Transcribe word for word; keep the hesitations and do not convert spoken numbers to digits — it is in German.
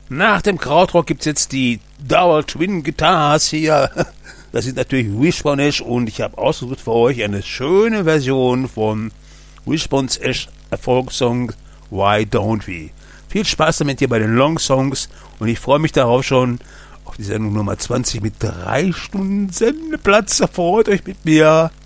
Nach dem Krautrock gibt's jetzt die Double Twin Guitars hier. Das ist natürlich Wishbone-isch und ich habe ausgesucht für euch eine schöne Version von Wishbone's Erfolgssong Why Don't We. Viel Spaß damit hier bei den Long Songs und ich freue mich darauf schon auf die Sendung Nummer zwanzig mit drei Stunden Sendeplatz. Freut euch mit mir.